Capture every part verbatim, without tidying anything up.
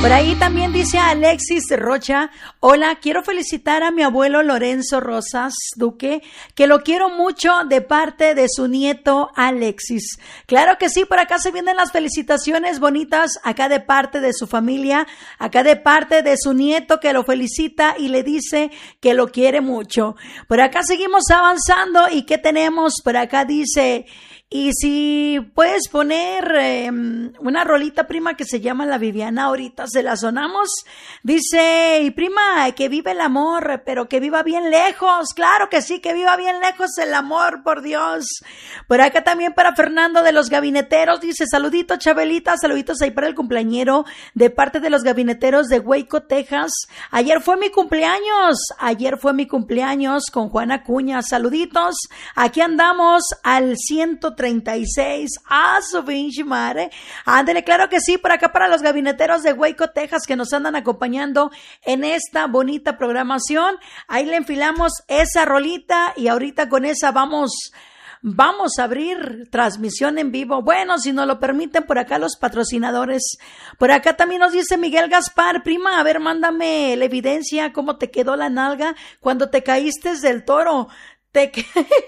Por ahí también dice Alexis Rocha, hola, quiero felicitar a mi abuelo Lorenzo Rosas Duque, que lo quiero mucho de parte de su nieto Alexis. Claro que sí, por acá se vienen las felicitaciones bonitas, acá de parte de su familia, acá de parte de su nieto que lo felicita y le dice que lo quiere mucho. Por acá seguimos avanzando y ¿qué tenemos? Por acá dice... Y si puedes poner eh, una rolita, prima, que se llama La Viviana, ahorita se la sonamos. Dice, y prima, que vive el amor, pero que viva bien lejos. Claro que sí, que viva bien lejos el amor, por Dios. Por acá también para Fernando de los Gabineteros, dice, saludito, Chabelita, saluditos ahí para el cumpleañero de parte de los Gabineteros de Waco, Texas. Ayer fue mi cumpleaños, ayer fue mi cumpleaños con Juana Cuña. Saluditos, aquí andamos al ciento treinta y seis, a su pinche madre. Ándele, claro que sí, por acá para los Gabineteros de Waco, Texas, que nos andan acompañando en esta bonita programación. Ahí le enfilamos esa rolita y ahorita con esa vamos... Vamos a abrir transmisión en vivo. Bueno, si nos lo permiten, por acá los patrocinadores. Por acá también nos dice Miguel Gaspar, prima, a ver, mándame la evidencia, cómo te quedó la nalga cuando te caíste del toro. ¿Te, que...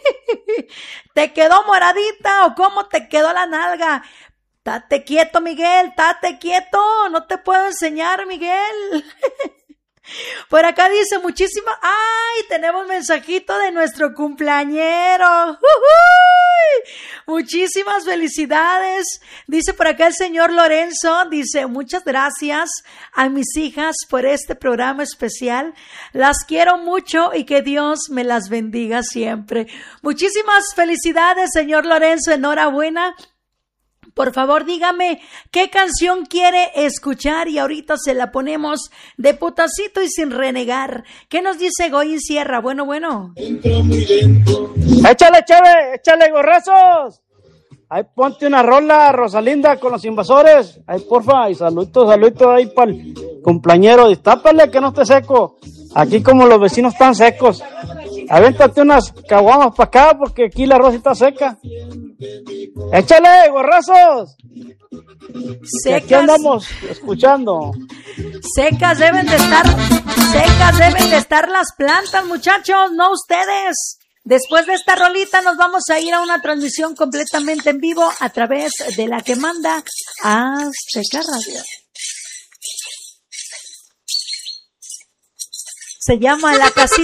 ¿Te quedó moradita o cómo te quedó la nalga? Tate quieto, Miguel, tate quieto. No te puedo enseñar, Miguel. Por acá dice muchísima, ay, tenemos mensajito de nuestro cumpleañero. ¡Uy! Muchísimas felicidades. Dice por acá el señor Lorenzo, dice, muchas gracias a mis hijas por este programa especial. Las quiero mucho y que Dios me las bendiga siempre. Muchísimas felicidades, señor Lorenzo, enhorabuena. Por favor, dígame qué canción quiere escuchar y ahorita se la ponemos de putacito y sin renegar. ¿Qué nos dice Goyin Sierra? Bueno, bueno. Échale, chévere, échale, gorrazos. Ahí ponte una rola, Rosalinda, con los invasores. Ahí, porfa, y saluditos, saluditos ahí para el cumpleañero. Distápale que no esté seco. Aquí como los vecinos están secos. Avéntate unas caguamas para acá porque aquí la rosa está seca. Échale, gorrazos. Secas. Aquí andamos escuchando. Secas deben de estar, secas deben de estar las plantas, muchachos, no ustedes. Después de esta rolita nos vamos a ir a una transmisión completamente en vivo a través de la que manda Azteca Radio. Se llama La Casita